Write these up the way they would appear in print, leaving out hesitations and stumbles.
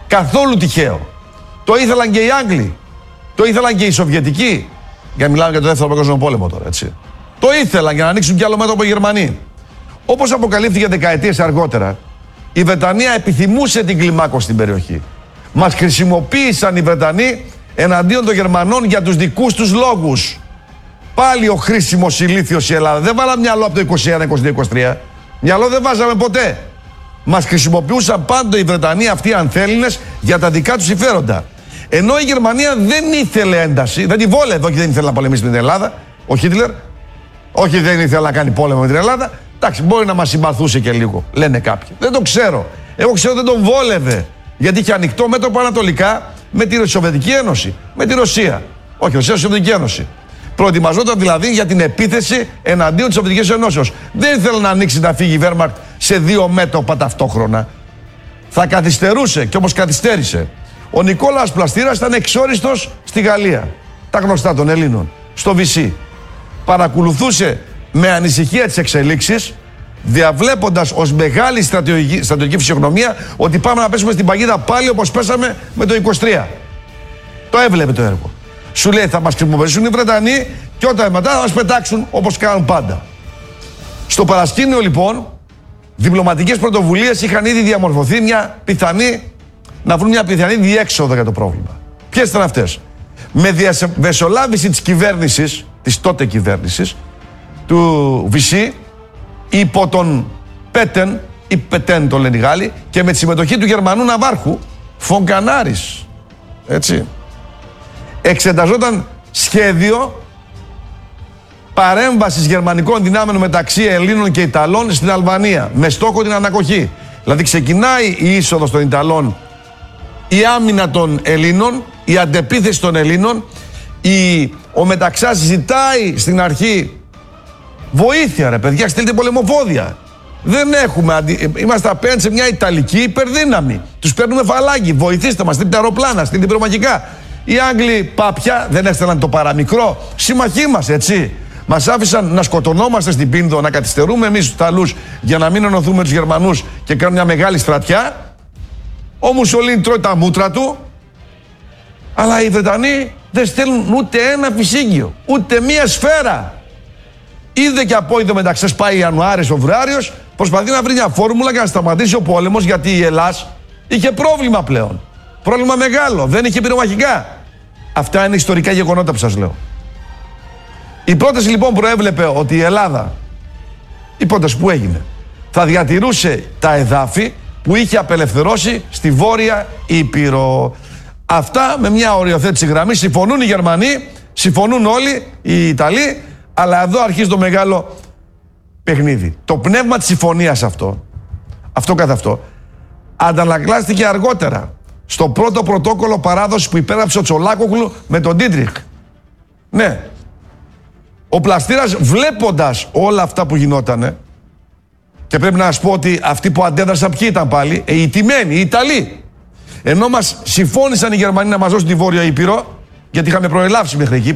Καθόλου τυχαίο. Το ήθελαν και οι Άγγλοι. Το ήθελαν και οι Σοβιετικοί. Για μιλάμε για το δεύτερο παγκόσμιο πόλεμο τώρα, έτσι. Το ήθελαν για να ανοίξουν κι άλλο μέτωπο οι Γερμανοί. Όπως αποκαλύφθηκε δεκαετίες αργότερα, η Βρετανία επιθυμούσε την κλιμάκωση στην περιοχή. Μας χρησιμοποίησαν οι Βρετανοί εναντίον των Γερμανών για τους δικούς τους λόγους. Πάλι ο χρήσιμος ηλίθιος η Ελλάδα. Δεν βάλαμε μυαλό από το 21, 22, 23. Μυαλό δεν βάζαμε ποτέ. Μας χρησιμοποιούσαν πάντοτε οι Βρετανοί αυτοί οι ανθέλληνες για τα δικά τους συμφέροντα. Ενώ η Γερμανία δεν ήθελε ένταση, δεν τη βόλευε, όχι δεν ήθελε να πολεμήσει με την Ελλάδα, ο Χίτλερ, όχι δεν ήθελε να κάνει πόλεμο με την Ελλάδα. Εντάξει, μπορεί να μας συμπαθούσε και λίγο, λένε κάποιοι. Δεν το ξέρω. Εγώ ξέρω δεν τον βόλευε. Γιατί είχε ανοιχτό μέτωπο ανατολικά με τη Σοβιετική Ένωση, με τη Ρωσία. Όχι, Ρωσία, Σοβιετική Ένωση. Προετοιμαζόταν δηλαδή για την επίθεση εναντίον της Σοβιετικής Ενώσεως. Δεν ήθελε να ανοίξει να φύγει η Βέρμαχτ σε δύο μέτωπα ταυτόχρονα. Θα καθυστερούσε και όπως καθυστέρησε. Ο Νικόλαος Πλαστήρας ήταν εξόριστος στη Γαλλία. Τα γνωστά των Ελλήνων. Στο Βυσί. Παρακολουθούσε με ανησυχία τις εξελίξεις, διαβλέποντας ως μεγάλη στρατιωτική φυσιογνωμία ότι πάμε να πέσουμε στην παγίδα πάλι όπως πέσαμε με το 23. Το έβλεπε το έργο. Σου λέει θα μας χρησιμοποιήσουν οι Βρετανοί και όταν μετά θα μας πετάξουν όπως κάνουν πάντα. Στο παρασκήνιο λοιπόν, διπλωματικές πρωτοβουλίες είχαν ήδη διαμορφωθεί να βρουν μια πιθανή διέξοδο για το πρόβλημα. Ποιες ήταν αυτές? Με διαμεσολάβηση της κυβέρνησης, της τότε κυβέρνησης, του Βυσί, υπό τον Πέτεν, ή Πετέν το λένε οι Γάλλοι, και με τη συμμετοχή του Γερμανού ναυάρχου, Φονκανάρης. Έτσι. Εξεταζόταν σχέδιο παρέμβασης γερμανικών δυνάμεων μεταξύ Ελλήνων και Ιταλών στην Αλβανία, με στόχο την ανακοχή. Δηλαδή ξεκινάει η είσοδος των Ιταλών, η άμυνα των Ελλήνων, η αντεπίθεση των Ελλήνων, ο Μεταξάς ζητάει στην αρχή βοήθεια, ρε παιδιά, στείλτε πολεμοφόδια. Δεν έχουμε, είμαστε απέναντι σε μια Ιταλική υπερδύναμη. Τους παίρνουμε φαλάκι, βοηθήστε μας, στείλτε αεροπλάνα, στείλτε πυρομαχικά. Οι Άγγλοι πάπια δεν έστελναν το παραμικρό, συμμαχοί μας, έτσι. Μας άφησαν να σκοτωνόμαστε στην Πίνδο, να καθυστερούμε εμείς τους Ιταλούς για να μην ενωθούμε τους Γερμανούς και κάνουν μια μεγάλη στρατιά. Ο Μουσολίνι τρώει τα μούτρα του, αλλά οι Βρετανοί δεν στέλνουν ούτε ένα φυσίγγιο, ούτε μία σφαίρα. Είδε και από είδο μεταξύ πάει Ιανουάριος, Φεβρουάριος, προσπαθεί να βρει μια φόρμουλα για να σταματήσει ο πόλεμος, γιατί η Ελλάς είχε πρόβλημα πλέον. Πρόβλημα μεγάλο, δεν είχε πυρομαχικά. Αυτά είναι ιστορικά γεγονότα που σας λέω. Η πρόταση λοιπόν προέβλεπε ότι η Ελλάδα, η πρόταση που έγινε, θα διατηρούσε τα εδάφη που είχε απελευθερώσει στη Βόρεια Ήπειρο. Αυτά με μια οριοθέτηση γραμμή συμφωνούν οι Γερμανοί, συμφωνούν όλοι οι Ιταλοί, αλλά εδώ αρχίζει το μεγάλο παιχνίδι. Το πνεύμα της συμφωνίας αυτό καθ' αυτό, αντανακλάστηκε αργότερα στο πρώτο πρωτόκολλο παράδοσης που υπέγραψε ο Τσολάκογλου με τον Ντίτριχ. Ναι. Ο Πλαστήρας, βλέποντας όλα αυτά που γινότανε, και πρέπει να σας πω ότι αυτοί που αντέδρασαν ποιοι ήταν πάλι, οι τιμένοι, οι Ιταλοί. Ενώ μας συμφώνησαν οι Γερμανοί να μας δώσουν τη Βόρεια Ήπειρο, γιατί είχαμε προελάψει μέχρι εκεί,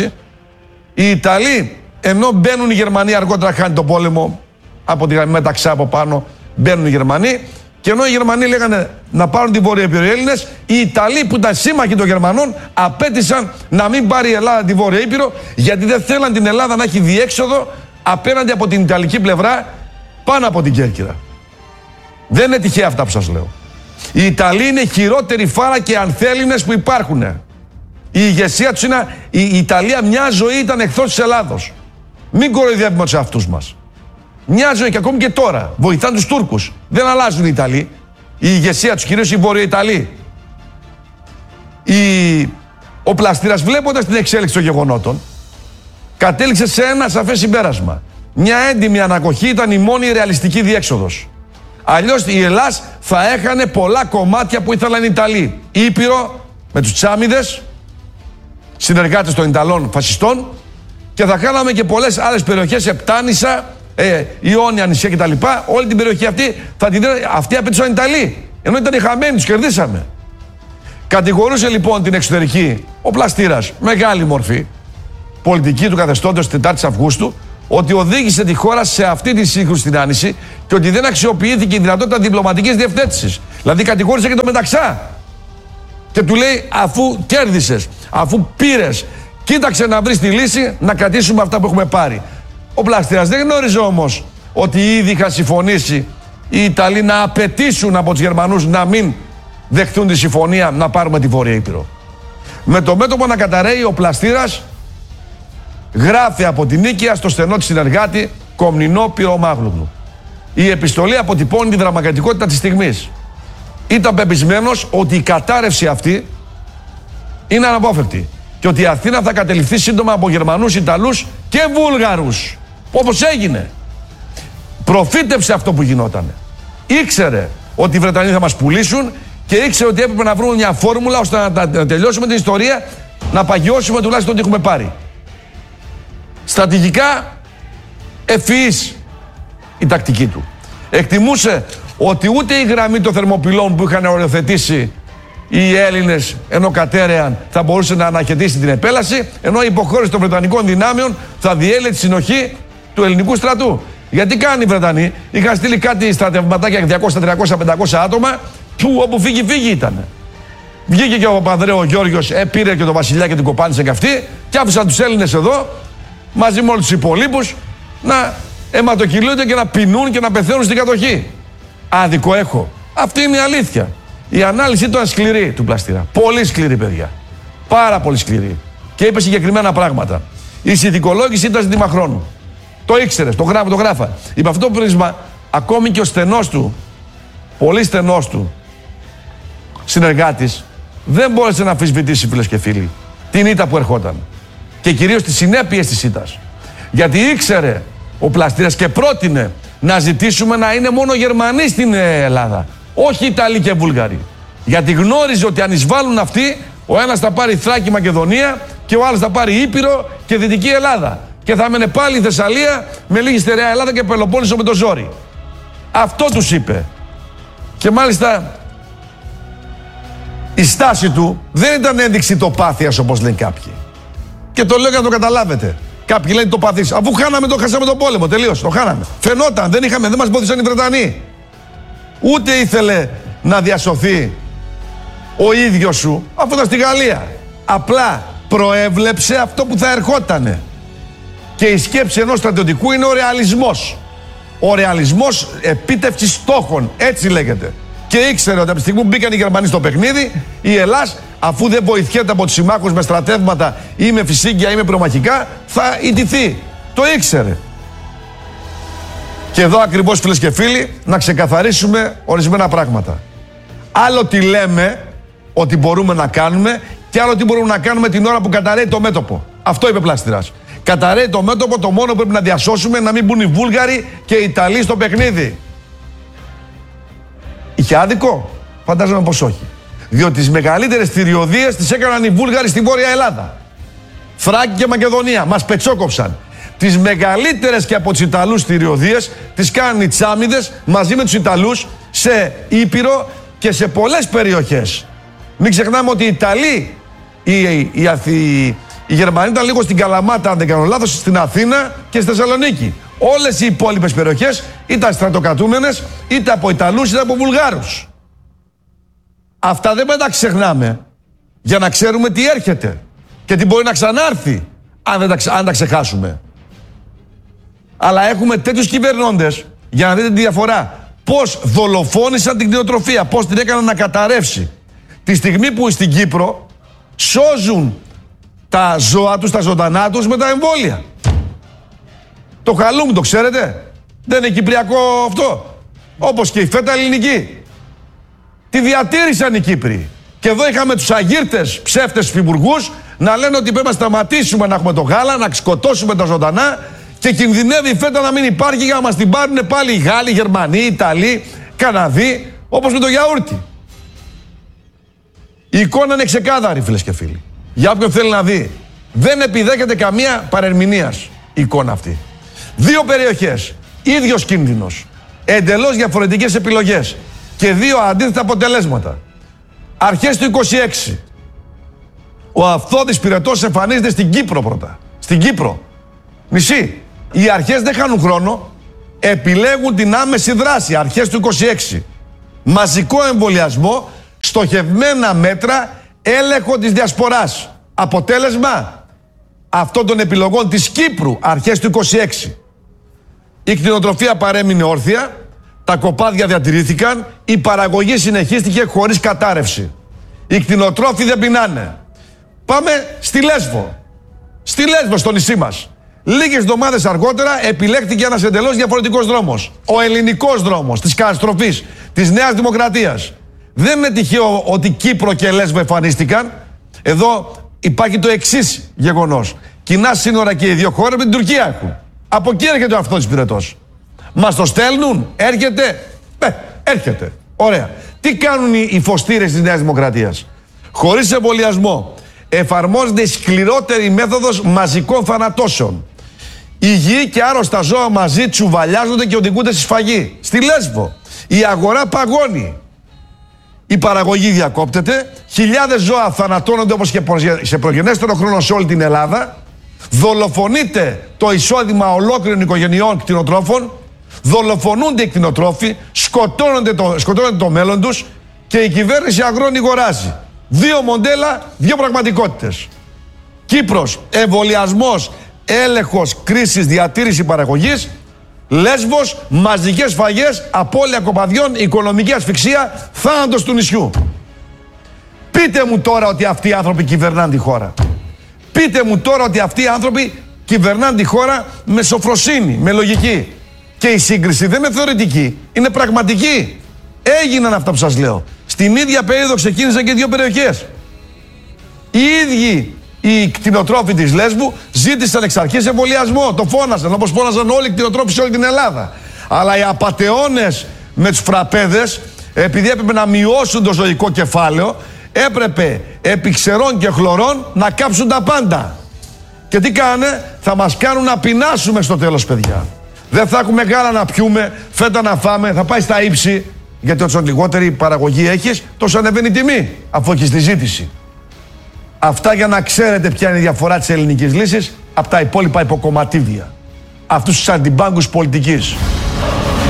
οι Ιταλοί, ενώ μπαίνουν οι Γερμανοί, αργότερα χάνει τον πόλεμο από τη γραμμή Μεταξά από πάνω, μπαίνουν οι Γερμανοί, και ενώ οι Γερμανοί λέγανε να πάρουν τη Βόρεια Ήπειρο οι Έλληνες, οι Ιταλοί που ήταν σύμμαχοι των Γερμανών απέτησαν να μην πάρει η Ελλάδα τη Βόρεια Ήπειρο, γιατί δεν θέλαν την Ελλάδα να έχει διέξοδο απέναντι από την Ιταλική πλευρά πάνω από την Κέρκυρα. Δεν είναι τυχαία αυτά που σας λέω. Οι Ιταλοί είναι οι χειρότεροι φάρα και ανθέλληνες που υπάρχουν. Η ηγεσία τους είναι. Η Ιταλία μια ζωή ήταν εχθρός της Ελλάδος. Μην κοροϊδεύουμε τους εαυτούς μας. Μια ζωή, και ακόμη και τώρα βοηθάνε τους Τούρκους. Δεν αλλάζουν οι Ιταλοί. Η ηγεσία τους, κυρίως οι Βορειοϊταλοί. Ο Πλαστήρας, βλέποντας την εξέλιξη των γεγονότων, κατέληξε σε ένα σαφές συμπέρασμα. Μια έντιμη ανακοχή ήταν η μόνη ρεαλιστική διέξοδος. Αλλιώς η Ελλάς θα έχανε πολλά κομμάτια που ήθελαν οι Ιταλοί. Ήπειρο με τους Τσάμιδες, συνεργάτες των Ιταλών φασιστών, και θα κάναμε και πολλές άλλες περιοχές, Επτάνησα, Ιόνια νησιά κτλ. Όλη την περιοχή αυτή απαιτούσαν οι Ιταλοί. Ενώ ήταν οι χαμένοι, τους κερδίσαμε. Κατηγορούσε λοιπόν την εξωτερική ο Πλαστήρας, μεγάλη μορφή, πολιτική του καθεστώτος της 4ης Αυγούστου, ότι οδήγησε τη χώρα σε αυτή τη σύγκρουση στην Άνηση και ότι δεν αξιοποιήθηκε η δυνατότητα διπλωματικής διευθέτησης. Δηλαδή κατηγόρησε και το Μεταξά Και του λέει, αφού κέρδισες, αφού πήρες, κοίταξε να βρεις τη λύση να κρατήσουμε αυτά που έχουμε πάρει. Ο Πλαστήρας δεν γνώριζε όμως ότι ήδη είχαν συμφωνήσει οι Ιταλοί να απαιτήσουν από τους Γερμανούς να μην δεχτούν τη συμφωνία να πάρουμε τη Βόρεια Ήπειρο. Με το μέτωπο να καταραίει, ο Πλαστήρας γράφει από την Νίκαια στο στενό της συνεργάτη Κομνηνό Πυρομάγλουγλου. Η επιστολή αποτυπώνει τη δραματικότητα της στιγμής. Ήταν πεπισμένος ότι η κατάρρευση αυτή είναι αναπόφευκτη και ότι η Αθήνα θα κατεληφθεί σύντομα από Γερμανούς, Ιταλούς και Βούλγαρους, όπως έγινε. Προφήτεψε αυτό που γινόταν. Ήξερε ότι οι Βρετανοί θα μας πουλήσουν και ήξερε ότι έπρεπε να βρούμε μια φόρμουλα ώστε να τελειώσουμε την ιστορία, να παγιώσουμε τουλάχιστον ό,τι έχουμε πάρει. Στρατηγικά ευφυής η τακτική του. Εκτιμούσε ότι ούτε η γραμμή των Θερμοπυλών που είχαν οριοθετήσει οι Έλληνες ενώ κατέρεαν θα μπορούσε να αναχαιτήσει την επέλαση, ενώ η υποχώρηση των Βρετανικών δυνάμεων θα διέλυε τη συνοχή του ελληνικού στρατού. Γιατί κάνουν οι Βρετανοί, είχαν στείλει κάτι στρατευματάκια 200, 300, 500 άτομα που όπου φύγει ήταν. Βγήκε και ο Παπανδρέου ο Γιώργος, πήρε και τον Βασιλιά και την κοπάνισε και αυτή και άφησαν τους Έλληνες εδώ μαζί με όλους τους υπολείπους να αιματοκυλούνται και να πεινούν και να πεθαίνουν στην κατοχή. Άδικο έχω. Αυτή είναι η αλήθεια. Η ανάλυση ήταν σκληρή του Πλαστήρα. Πολύ σκληρή, παιδιά. Πάρα πολύ σκληρή. Και είπε συγκεκριμένα πράγματα. Η συνθηκολόγηση ήταν ζήτημα χρόνου. Το ήξερε, το γράφα. Υπ' αυτό το πρίσμα, ακόμη και ο στενός του, πολύ στενός του συνεργάτης, δεν μπόρεσε να αμφισβητήσει, φίλες και φίλοι, την ήττα που ερχόταν. Και κυρίως τις συνέπειες της ήττας. Γιατί ήξερε ο Πλαστήρας και πρότεινε να ζητήσουμε να είναι μόνο Γερμανοί στην Ελλάδα. Όχι Ιταλοί και Βούλγαροι. Γιατί γνώριζε ότι αν εισβάλλουν αυτοί, ο ένας θα πάρει Θράκη, Μακεδονία και ο άλλος θα πάρει Ήπειρο και Δυτική Ελλάδα. Και θα έμενε πάλι η Θεσσαλία με λίγη στερεά Ελλάδα και Πελοπόννησο με το ζόρι. Αυτό τους είπε. Και μάλιστα η στάση του δεν ήταν ένδειξη τοπάθειας όπως λένε κάποιοι. Και το λέω για να το καταλάβετε. Κάποιοι λένε το παθείς. Αφού χάσαμε τον πόλεμο, τελείως. Το χάναμε. Φαινόταν, δεν μας βοήθησαν οι Βρετανοί. Ούτε ήθελε να διασωθεί ο ίδιος σου, αφού ήταν στη Γαλλία. Απλά προέβλεψε αυτό που θα ερχότανε. Και η σκέψη ενός στρατιωτικού είναι ο ρεαλισμός. Ο ρεαλισμός επίτευξης στόχων, έτσι λέγεται. Και ήξερε ότι από τη στιγμή που μπήκαν οι Γερμανοί στο παιχνίδι, η Ελλάς, αφού δεν βοηθιέται από τους συμμάχους με στρατεύματα ή με φυσίγγια ή με πυρομαχικά, θα ιτηθεί. Το ήξερε. Και εδώ ακριβώς, φίλες και φίλοι, να ξεκαθαρίσουμε ορισμένα πράγματα. Άλλο τι λέμε ότι μπορούμε να κάνουμε και άλλο τι μπορούμε να κάνουμε την ώρα που καταραίει το μέτωπο. Αυτό είπε Πλαστήρας. Καταραίει το μέτωπο, το μόνο που πρέπει να διασώσουμε να μην μπουν οι Βούλγαροι και οι Ιταλοί στο παιχνίδι. Είχε άδικο? Φαντάζομαι πως όχι. Διότι τις μεγαλύτερες θηριωδίες τις έκαναν οι Βούλγαροι στη Βόρεια Ελλάδα. Θράκη και Μακεδονία. Μας πετσόκοψαν. Τις μεγαλύτερες και από τους Ιταλούς θηριωδίες τις κάνουν οι Τσάμιδες μαζί με τους Ιταλούς σε Ήπειρο και σε πολλές περιοχές. Μην ξεχνάμε ότι οι Ιταλοί, οι Γερμανοί ήταν λίγο στην Καλαμάτα, αν δεν κάνω λάθος, στην Αθήνα και στη Θεσσαλονίκη. Όλες οι υπόλοιπες περιοχές ήταν στρατοκρατούμενες είτε από Ιταλούς είτε από Βουλγάρους. Αυτά δεν τα ξεχνάμε για να ξέρουμε τι έρχεται και τι μπορεί να ξανάρθει αν τα ξεχάσουμε. Αλλά έχουμε τέτοιους κυβερνώντες, για να δείτε τη διαφορά, πώς δολοφόνησαν την κτηνοτροφία, πώς την έκαναν να καταρρεύσει. Τη στιγμή που στην Κύπρο σώζουν τα ζώα τους, τα ζωντανά τους με τα εμβόλια. Το χαλούμ, το ξέρετε? Δεν είναι κυπριακό αυτό? Όπως και η φέτα ελληνική. Τη διατήρησαν οι Κύπροι. Και εδώ είχαμε τους αγύρτες ψεύτες φιμπουργούς να λένε ότι πρέπει να σταματήσουμε να έχουμε το γάλα, να σκοτώσουμε τα ζωντανά και κινδυνεύει η φέτα να μην υπάρχει για να μας την πάρουν πάλι οι Γάλλοι, οι Γερμανοί, οι Ιταλοί, Καναδοί, όπως με το γιαούρτι. Η εικόνα είναι ξεκάθαρη, φίλες και φίλοι. Για όποιον θέλει να δει. Δεν επιδέχεται καμία παρερμηνίας η εικόνα αυτή. Δύο περιοχές, ίδιος κίνδυνος, εντελώς διαφορετικές επιλογές και δύο αντίθετα αποτελέσματα. Αρχές του 26. Ο Αυθόδης Πυρετός εμφανίζεται στην Κύπρο πρώτα. Στην Κύπρο. Νησί. Οι αρχές δεν χάνουν χρόνο. Επιλέγουν την άμεση δράση. Αρχές του 26. Μαζικό εμβολιασμό, στοχευμένα μέτρα έλεγχο της διασποράς. Αποτέλεσμα αυτών των επιλογών της Κύπρου αρχές του 26. Η κτηνοτροφία παρέμεινε όρθια, τα κοπάδια διατηρήθηκαν, η παραγωγή συνεχίστηκε χωρίς κατάρρευση. Οι κτηνοτρόφοι δεν πεινάνε. Πάμε στη Λέσβο. Στη Λέσβο, στο νησί μας. Λίγες εβδομάδες αργότερα επιλέχθηκε ένας εντελώς διαφορετικός δρόμος. Ο ελληνικός δρόμος της καταστροφής, της Νέας Δημοκρατίας. Δεν είναι τυχαίο ότι Κύπρο και Λέσβο εμφανίστηκαν. Εδώ υπάρχει το εξής γεγονός. Κοινά σύνορα και οι δύο χώρες με την Τουρκία έχουν. Από εκεί έρχεται ο αυτός πυρετός. Μας το στέλνουν, έρχεται. Έρχεται. Ωραία. Τι κάνουν οι φωστήρες της Νέας Δημοκρατίας? Χωρίς εμβολιασμό εφαρμόζεται η σκληρότερη μέθοδος μαζικών θανατώσεων. Υγιεί και άρρωστα ζώα μαζί τσουβαλιάζονται και οδηγούνται στη σφαγή. Στη Λέσβο η αγορά παγώνει. Η παραγωγή διακόπτεται. Χιλιάδες ζώα θανατώνονται όπως και σε προγενέστερο χρόνο σε όλη την Ελλάδα. Δολοφονείται το εισόδημα ολόκληρων οικογενειών κτηνοτρόφων. Δολοφονούνται οι κτηνοτρόφοι. Σκοτώνονται το μέλλον τους. Και η κυβέρνηση αγρώνει γοράζει. Δύο μοντέλα, δύο πραγματικότητες. Κύπρος, εμβολιασμός, έλεγχος, κρίσης, διατήρηση παραγωγής. Λέσβος, μαζικές σφαγές, απώλεια κοπαδιών, οικονομική ασφυξία, θάνατος του νησιού. Πείτε μου τώρα ότι αυτοί οι άνθρωποι κυβερνάνε τη χώρα. Πείτε μου τώρα ότι αυτοί οι άνθρωποι κυβερνάνε τη χώρα με σοφροσύνη, με λογική. Και η σύγκριση δεν είναι θεωρητική, είναι πραγματική. Έγιναν αυτά που σας λέω. Στην ίδια περίοδο ξεκίνησαν και δύο περιοχές. Οι ίδιοι οι κτηνοτρόφοι της Λέσβου ζήτησαν εξ αρχής εμβολιασμό. Το φώνασαν όπως φώναζαν όλοι οι κτηνοτρόφοι σε όλη την Ελλάδα. Αλλά οι απατεώνες με τους φραπέδες, επειδή έπρεπε να μειώσουν το ζωικό κεφάλαιο, έπρεπε επί ξερών και χλωρών να κάψουν τα πάντα. Και τι κάνανε? Θα μας κάνουν να πεινάσουμε στο τέλος, παιδιά. Δεν θα έχουμε γάλα να πιούμε, φέτα να φάμε, θα πάει στα ύψη. Γιατί όσο λιγότερη παραγωγή έχεις, τόσο ανεβαίνει η τιμή, αφού έχεις τη ζήτηση. Αυτά για να ξέρετε ποια είναι η διαφορά της ελληνικής λύσης από τα υπόλοιπα υποκομματίδια. Αυτούς τους αντιμπάγκους πολιτικής.